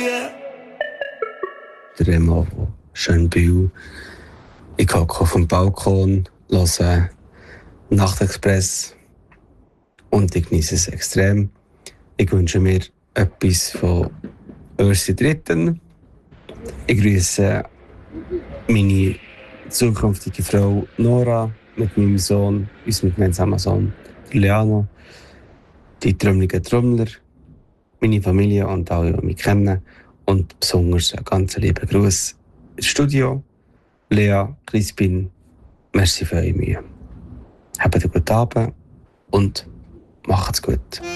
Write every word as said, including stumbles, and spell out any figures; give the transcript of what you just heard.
Der Remo Schönbühl. Ich hocke auf dem Balkon, höre Nachtexpress und ich genieße es extrem. Ich wünsche mir etwas von Ursi Dritten. Ich grüße meine zukünftige Frau Nora mit meinem Sohn, unserem gemeinsamen Sohn Leano, die trümmeligen Trommler, meine Familie und alle, die mich kennen. Und besonders einen ganz lieben Gruß ins Studio. Lea, Crispin, merci für eure Mühe. Habt einen guten Abend und macht's gut.